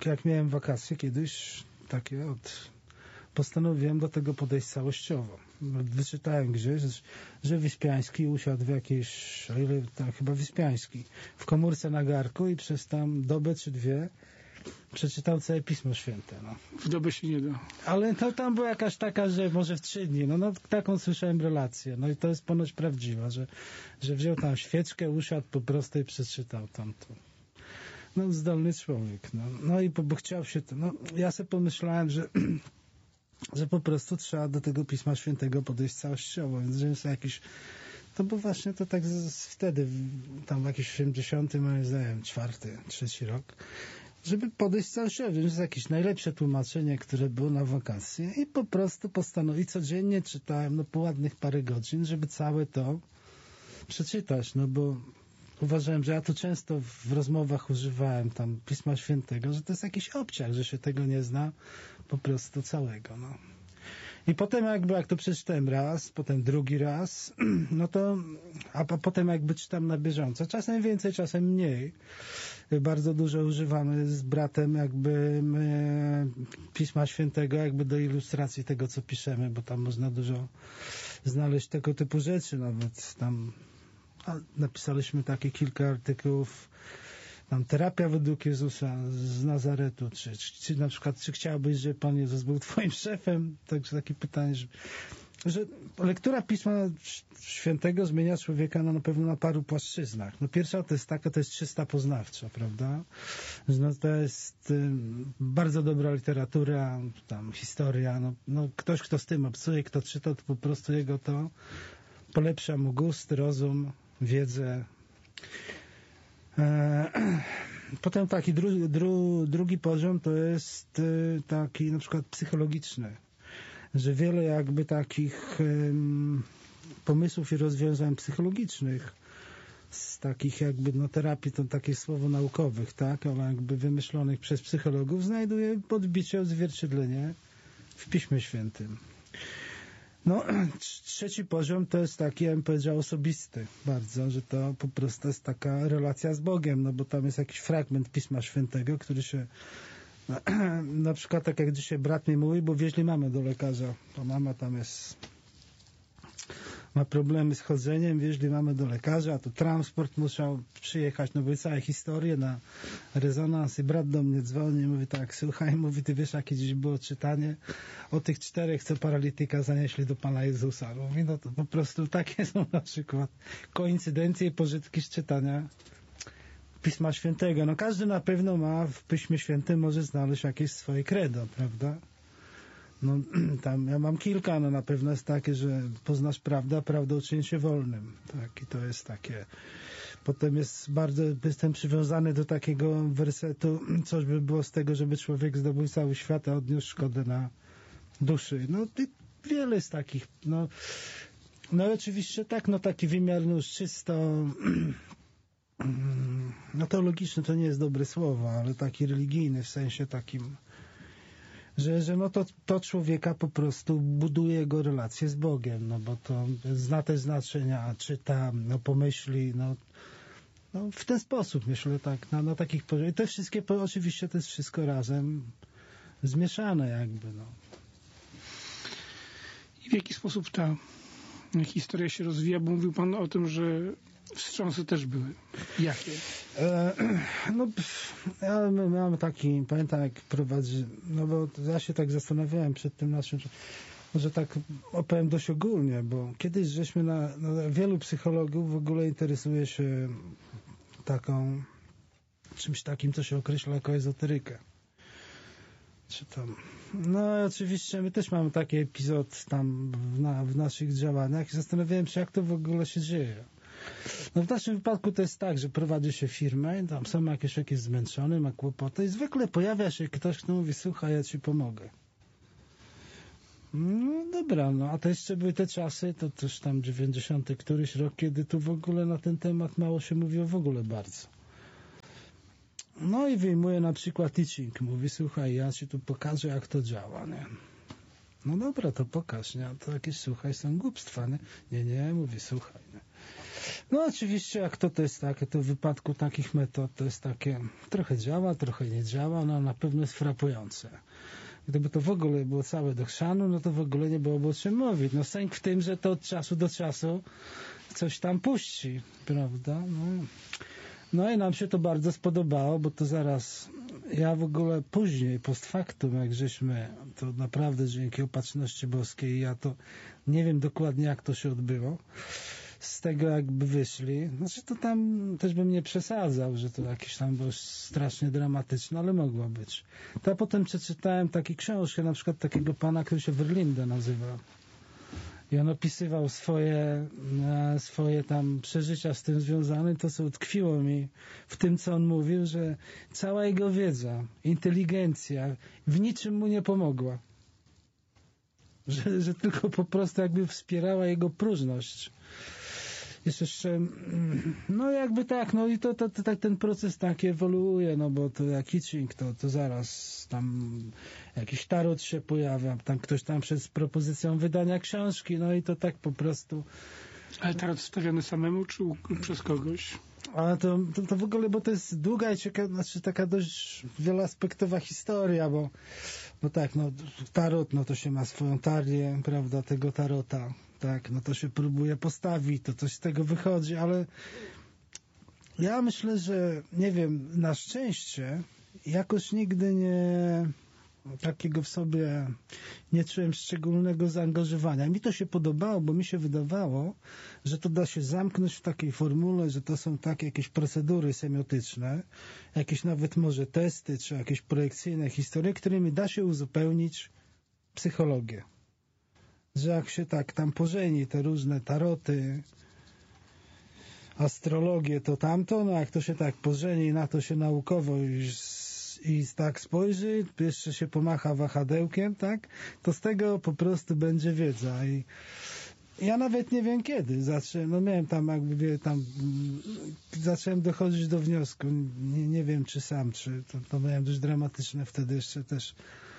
jak miałem wakacje kiedyś, takie postanowiłem do tego podejść całościowo. Wyczytałem gdzieś, że Wyspiański usiadł w jakiejś, chyba Wyspiański, w komórce na garku i przez tam dobę czy dwie przeczytał całe Pismo Święte. No. W dobę się nie da. Ale to tam była jakaś taka, że może w 3 dni. No taką słyszałem relację. No i to jest ponoć prawdziwa, że wziął tam świeczkę, usiadł po prostu i przeczytał tamto. No zdolny człowiek. No i bo chciał się to. No ja sobie pomyślałem, że po prostu trzeba do tego Pisma Świętego podejść całościowo, więc że jest jakiś, to było właśnie to tak wtedy, tam w jakiś 70, moim zdaniem, 4., 3 rok, żeby podejść całościowo, więc jest jakieś najlepsze tłumaczenie, które było na wakacje i po prostu postanowić, codziennie czytałem, no po ładnych parę godzin, żeby całe to przeczytać, no bo uważałem, że ja tu często w rozmowach używałem tam Pisma Świętego, że to jest jakiś obciach, że się tego nie zna po prostu całego, no. I potem jak to przeczytałem raz, potem drugi raz, no to, a potem jakby czytam na bieżąco. Czasem więcej, czasem mniej. Bardzo dużo używamy z bratem Pisma Świętego jakby do ilustracji tego, co piszemy, bo tam można dużo znaleźć tego typu rzeczy, nawet tam napisaliśmy takie kilka artykułów, tam terapia według Jezusa z Nazaretu, czy na przykład, czy chciałbyś, żeby Pan Jezus był twoim szefem? Także takie pytanie, że lektura Pisma Świętego zmienia człowieka na pewno na paru płaszczyznach. No pierwsza to jest taka, to jest czysta poznawcza, prawda? No to jest bardzo dobra literatura, tam historia, no ktoś, kto z tym obcuje, kto czyta, to po prostu jego to polepsza mu gust, rozum, wiedzę. Potem taki drugi poziom to jest taki na przykład psychologiczny, że wiele jakby takich pomysłów i rozwiązań psychologicznych z takich jakby terapii, to takie słowo naukowych, tak, ale jakby wymyślonych przez psychologów znajduje podbicie, odzwierciedlenie w Piśmie Świętym. No, trzeci poziom to jest taki, ja bym powiedział, osobisty bardzo, że to po prostu jest taka relacja z Bogiem, no bo tam jest jakiś fragment Pisma Świętego, który się na przykład tak jak dzisiaj brat mi mówi, bo wieźli mamę do lekarza, to mama tam ma problemy z chodzeniem, wieźli mamę do lekarza, to transport musiał przyjechać, no były całe historie na rezonans i brat do mnie dzwoni, mówi tak, słuchaj, mówi, ty wiesz, jakie dziś było czytanie o tych 4, co paralityka zanieśli do Pana Jezusa. Mówi, no to po prostu takie są na przykład koincydencje i pożytki z czytania Pisma Świętego. No każdy na pewno ma w Piśmie Świętym, może znaleźć jakieś swoje credo, prawda? No tam ja mam kilka, no na pewno jest takie, że poznasz prawdę, a prawda uczyni cię wolnym. Tak, i to jest takie. Potem jestem przywiązany do takiego wersetu, coś by było z tego, żeby człowiek zdobył cały świat, a odniósł szkodę na duszy. No wiele jest takich, no oczywiście tak, no taki wymiar już czysto no teologiczny to nie jest dobre słowo, ale taki religijny w sensie takim, że no to człowieka po prostu buduje jego relację z Bogiem, no bo to zna te znaczenia, czyta, no pomyśli, no w ten sposób myślę, tak, na takich poziomach. I te wszystkie, oczywiście to jest wszystko razem zmieszane jakby, no. I w jaki sposób ta historia się rozwija, bo mówił Pan o tym, że wstrząsy też były. Jakie? Ja miałem taki, pamiętam jak prowadzi, no bo ja się tak zastanawiałem przed tym naszym, że tak opowiem dość ogólnie, bo kiedyś żeśmy wielu psychologów w ogóle interesuje się czymś takim, co się określa jako ezoterykę. Czy tam, no oczywiście my też mamy taki epizod tam w naszych działaniach i zastanawiałem się, jak to w ogóle się dzieje. No w naszym wypadku to jest tak, że prowadzi się firmę, tam są jakieś zmęczony, ma kłopoty i zwykle pojawia się ktoś, kto mówi, słuchaj, ja ci pomogę. No dobra, a to jeszcze były te czasy, to też tam 90. któryś rok, kiedy tu w ogóle na ten temat mało się mówiło w ogóle bardzo. No i wyjmuje na przykład teaching, mówi, słuchaj, ja ci tu pokażę, jak to działa, nie? No dobra, to pokaż, nie? To jakieś, słuchaj, są głupstwa, nie? Nie, mówi, słuchaj, nie? No oczywiście, jak to jest takie, to w wypadku takich metod to jest takie, trochę działa, trochę nie działa, no na pewno jest frapujące. Gdyby to w ogóle było całe do chrzanu, no to w ogóle nie byłoby o czym mówić. No sęk w tym, że to od czasu do czasu coś tam puści, prawda? No i nam się to bardzo spodobało, bo to zaraz, ja w ogóle później, post factum, jak żeśmy, to naprawdę dzięki Opatrzności Boskiej, ja to nie wiem dokładnie, jak to się odbyło, z tego jakby wyszli, znaczy to tam też bym nie przesadzał, że to jakieś tam było strasznie dramatyczne, ale mogło być. To ja potem przeczytałem taką książkę, na przykład takiego pana, który się Verlinde nazywa. I on opisywał swoje tam przeżycia z tym związane. To, co utkwiło mi w tym, co on mówił, że cała jego wiedza, inteligencja w niczym mu nie pomogła. Że tylko po prostu jakby wspierała jego próżność. Jest jeszcze, no jakby tak, no i to tak ten proces tak ewoluuje, no bo to jak Hitching, to zaraz tam jakiś tarot się pojawia, tam ktoś tam przed propozycją wydania książki, no i to tak po prostu. Ale tarot stawiany samemu, czy przez kogoś? Ale to w ogóle, bo to jest długa i ciekawa, znaczy taka dość wieloaspektowa historia, bo tak, no tarot, no to się ma swoją tarię, prawda, tego tarota, tak, no to się próbuje postawić, to coś z tego wychodzi, ale ja myślę, że nie wiem, na szczęście jakoś nigdy takiego w sobie nie czułem szczególnego zaangażowania. Mi to się podobało, bo mi się wydawało, że to da się zamknąć w takiej formule, że to są takie jakieś procedury semiotyczne, jakieś nawet może testy, czy jakieś projekcyjne historie, którymi da się uzupełnić psychologię. Że jak się tak tam pożeni te różne taroty, astrologię, to tamto, no jak to się tak pożeni, na to się naukowo i tak spojrzy, jeszcze się pomacha wahadełkiem, tak, to z tego po prostu będzie wiedza. I ja nawet nie wiem kiedy miałem tam zacząłem dochodzić do wniosku, nie wiem czy sam, czy to miałem dość dramatyczne wtedy jeszcze też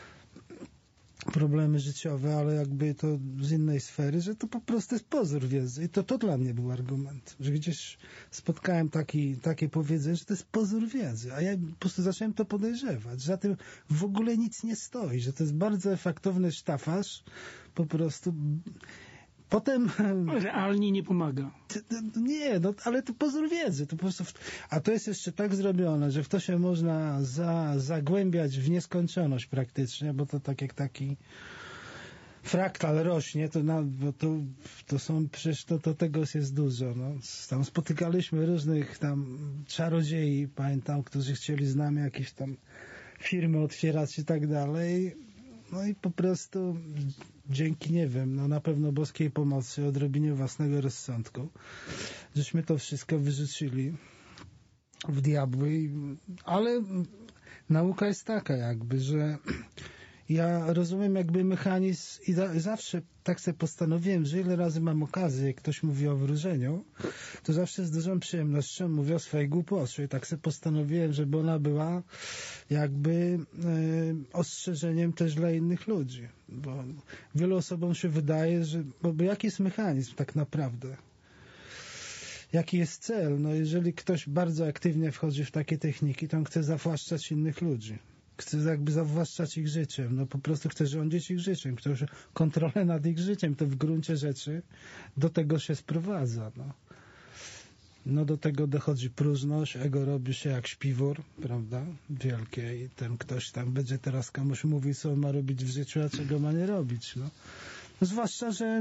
problemy życiowe, ale jakby to z innej sfery, że to po prostu jest pozór wiedzy. I to dla mnie był argument, że gdzieś spotkałem takie powiedzenie, że to jest pozór wiedzy, a ja po prostu zacząłem to podejrzewać, że za tym w ogóle nic nie stoi, że to jest bardzo efektowny sztafaż, po prostu. Potem. Realnie nie pomaga. Nie, no ale to pozór wiedzy. To po prostu, a to jest jeszcze tak zrobione, że w to się można zagłębiać w nieskończoność praktycznie, bo to tak jak taki fraktal rośnie, to są przecież to tego jest dużo. No. Tam spotykaliśmy różnych tam czarodziei, pamiętam, którzy chcieli z nami jakieś tam firmy otwierać i tak dalej. No i po prostu dzięki, nie wiem, no na pewno boskiej pomocy, odrobinie własnego rozsądku, żeśmy to wszystko wyrzucili w diabły. Ale nauka jest taka jakby, że ja rozumiem jakby mechanizm i zawsze tak sobie postanowiłem, że ile razy mam okazję, jak ktoś mówi o wróżeniu, to zawsze z dużą przyjemnością mówię o swojej głupocie. I tak sobie postanowiłem, żeby ona była jakby ostrzeżeniem też dla innych ludzi. Bo wielu osobom się wydaje, że bo jaki jest mechanizm tak naprawdę? Jaki jest cel? No jeżeli ktoś bardzo aktywnie wchodzi w takie techniki, to on chce zawłaszczać innych ludzi. Chce jakby zawłaszczać ich życiem. No po prostu chce rządzić ich życiem. Chce kontrolę nad ich życiem. To w gruncie rzeczy do tego się sprowadza. No do tego dochodzi próżność, ego robi się jak śpiwór, prawda? Wielkie i ten ktoś tam będzie teraz komuś mówił, co ma robić w życiu, a czego ma nie robić. No. Zwłaszcza, że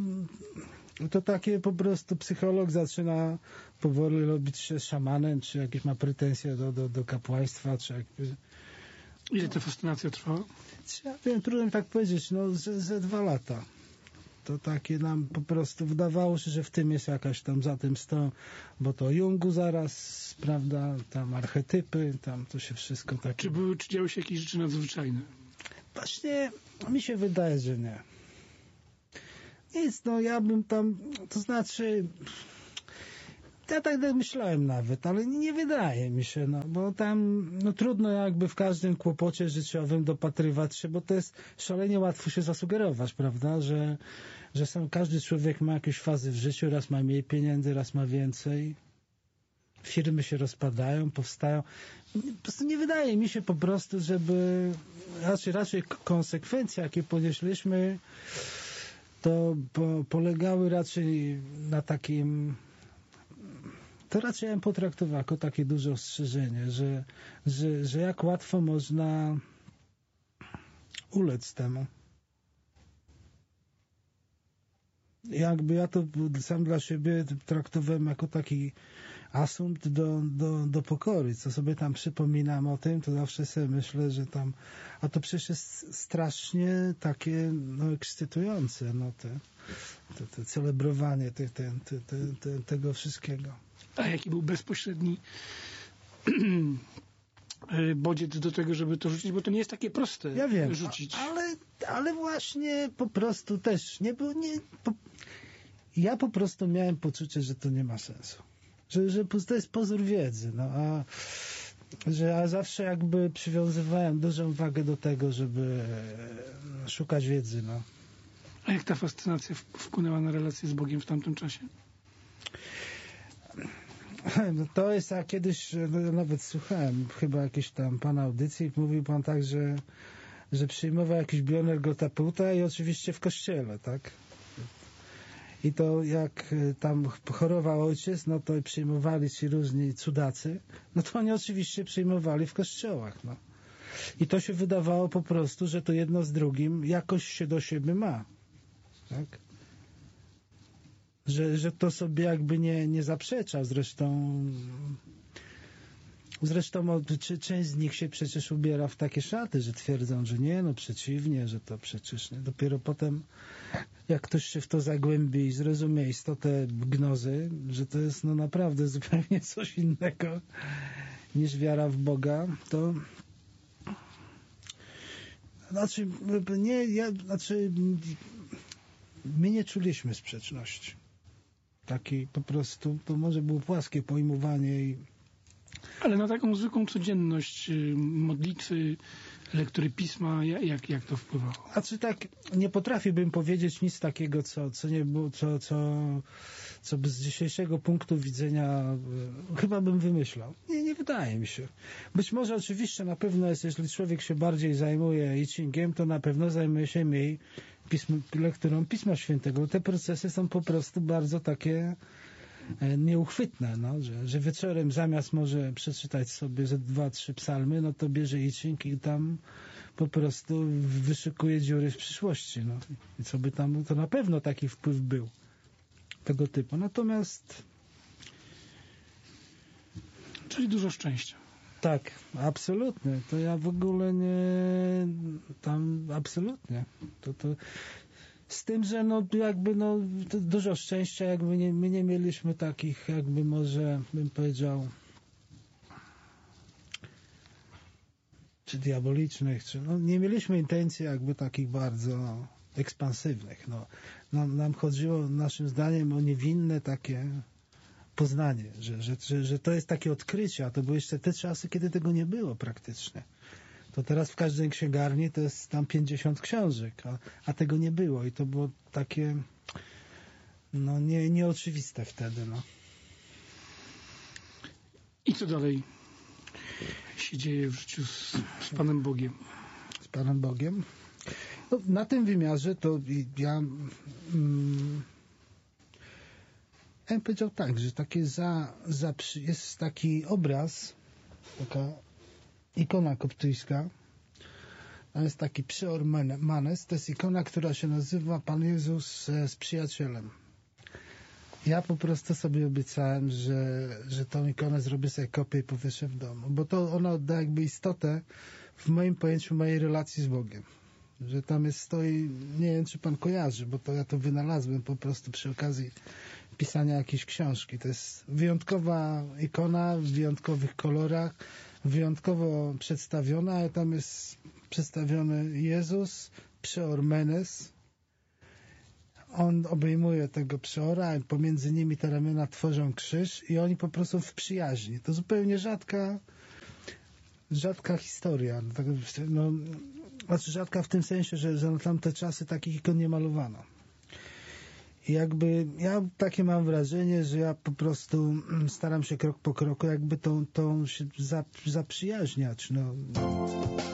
to takie po prostu psycholog zaczyna powoli robić się szamanem, czy jakieś ma pretensje do kapłaństwa, czy jakby. Ile ta fascynacja trwa? Ja wiem, trudno mi tak powiedzieć, ze 2 lata. To takie nam po prostu wydawało się, że w tym jest jakaś tam za tym stron, bo to Jungu zaraz, prawda, tam archetypy, tam to się wszystko tak. Czy działy się jakieś rzeczy nadzwyczajne? Właśnie mi się wydaje, że nie. Nic, ja bym tam, to znaczy, ja tak myślałem nawet, ale nie wydaje mi się, bo tam trudno jakby w każdym kłopocie życiowym dopatrywać się, bo to jest szalenie łatwo się zasugerować, prawda, że każdy człowiek ma jakieś fazy w życiu, raz ma mniej pieniędzy, raz ma więcej. Firmy się rozpadają, powstają. Po prostu nie wydaje mi się po prostu, żeby raczej konsekwencje, jakie ponieśliśmy, to polegały raczej na takim, to raczej ja bym potraktował jako takie duże ostrzeżenie, że jak łatwo można ulec temu. Jakby ja to sam dla siebie traktowałem jako taki asumpt do pokory. Co sobie tam przypominam o tym, to zawsze sobie myślę, że tam, a to przecież jest strasznie takie ekscytujące, te celebrowanie tego wszystkiego. A jaki był bezpośredni bodziec do tego, żeby to rzucić? Bo to nie jest takie proste, ja wiem, rzucić. Ale właśnie po prostu też ja po prostu miałem poczucie, że to nie ma sensu. Że to jest pozór wiedzy. A zawsze jakby przywiązywałem dużą wagę do tego, żeby szukać wiedzy. A jak ta fascynacja wpłynęła na relacje z Bogiem w tamtym czasie? To jest, a kiedyś nawet słuchałem chyba jakiejś tam pana audycji, mówił pan tak, że przyjmował jakiś bioenergoterapeutę i oczywiście w kościele, tak? I to jak tam chorował ojciec, no to przyjmowali ci różni cudacy, no to oni oczywiście przyjmowali w kościołach, I to się wydawało po prostu, że to jedno z drugim jakoś się do siebie ma, tak? Że to sobie jakby nie zaprzecza. Zresztą część z nich się przecież ubiera w takie szaty, że twierdzą, że nie, przeciwnie, że to przecież nie. Dopiero potem, jak ktoś się w to zagłębi i zrozumie istotę gnozy, że to jest naprawdę zupełnie coś innego niż wiara w Boga, to my nie czuliśmy sprzeczności. Taki po prostu, to może było płaskie pojmowanie. Ale na taką zwykłą codzienność modlitwy, lektury pisma, jak to wpływało? Tak, nie potrafiłbym powiedzieć nic takiego, co nie było, co by z dzisiejszego punktu widzenia chyba bym wymyślał. Nie wydaje mi się. Być może oczywiście na pewno jest, jeśli człowiek się bardziej zajmuje I-Chingiem, to na pewno zajmuje się mniej lekturą Pisma Świętego. Te procesy są po prostu bardzo takie nieuchwytne, że wieczorem zamiast może przeczytać sobie ze 2-3 psalmy, to bierze I-Ching i tam po prostu wyszukuje dziury w przyszłości. I co by tam, to na pewno taki wpływ był tego typu. Natomiast czyli dużo szczęścia. Tak, absolutnie. To ja w ogóle absolutnie. To z tym, że to dużo szczęścia, jakby my nie mieliśmy takich, jakby może bym powiedział, czy diabolicznych, czy nie mieliśmy intencji jakby takich bardzo ekspansywnych. Nam chodziło naszym zdaniem o niewinne takie poznanie, że to jest takie odkrycie, a to były jeszcze te czasy, kiedy tego nie było praktycznie. To teraz w każdej księgarni to jest tam 50 książek, a tego nie było i to było takie nieoczywiste wtedy. I co dalej się dzieje w życiu z Panem Bogiem? Z Panem Bogiem? Na tym wymiarze to ja bym powiedział tak, że takie jest taki obraz, taka ikona koptyjska. To jest taki Przyor Manes. To jest ikona, która się nazywa Pan Jezus z przyjacielem. Ja po prostu sobie obiecałem, że tą ikonę zrobię sobie kopię i powieszę w domu. Bo to ona odda jakby istotę w moim pojęciu mojej relacji z Bogiem. Że tam stoi, nie wiem czy pan kojarzy, bo ja to wynalazłem po prostu przy okazji pisania jakiejś książki. To jest wyjątkowa ikona w wyjątkowych kolorach, wyjątkowo przedstawiona, ale tam jest przedstawiony Jezus, Przyor Menes. On obejmuje tego przeora, a pomiędzy nimi te ramiona tworzą krzyż i oni po prostu w przyjaźni. To zupełnie rzadka historia. Znaczy rzadka w tym sensie, że na tamte czasy takich ikon nie malowano. jakby ja takie mam wrażenie, że ja po prostu staram się krok po kroku jakby tą się zaprzyjaźniać. No.